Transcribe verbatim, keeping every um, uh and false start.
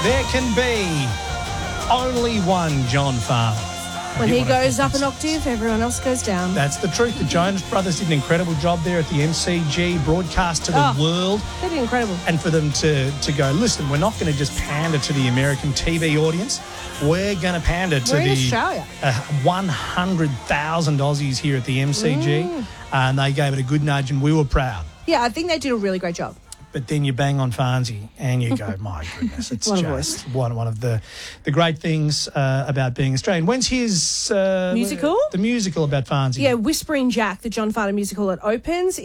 There can be only one John Farnham. When he You wanna goes think up an octave, everyone else goes down. That's the truth. The Jonas Brothers did an incredible job there at the M C G, broadcast to the Oh. world. That'd be incredible. And for them to, to go, listen, we're not going to just pander to the American T V audience. We're going to pander to We're in the Australia. uh, one hundred thousand Aussies here at the M C G. Mm. Uh, and they gave it a good nudge and we were proud. Yeah, I think they did a really great job. But then you bang on Farnsey and you go, my goodness, it's What a just one, one of the, the great things uh, about being Australian. When's his... Uh, Musical? The musical about Farnsey. Yeah, Whispering Jack, the John Farnham musical, it opens